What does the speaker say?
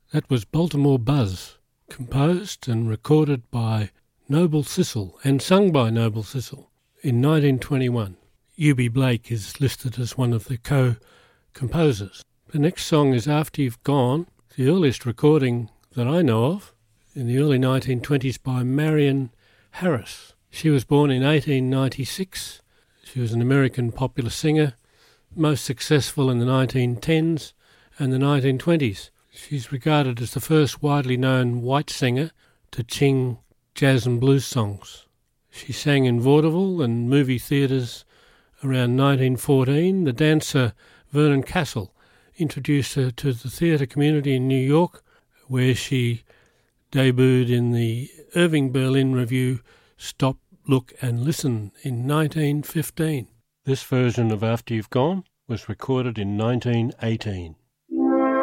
That was Baltimore Buzz, composed and recorded by Noble Sissle and sung by Noble Sissle in 1921. Eubie Blake is listed as one of the co-composers. The next song is After You've Gone, the earliest recording that I know of, in the early 1920s by Marion Harris. She was born in 1896. She was an American popular singer, most successful in the 1910s and the 1920s. She's regarded as the first widely known white singer to sing jazz and blues songs. She sang in vaudeville and movie theatres around 1914. The dancer Vernon Castle introduced her to the theatre community in New York, where she debuted in the Irving Berlin Review Stop, Look and Listen in 1915. This version of After You've Gone was recorded in 1918.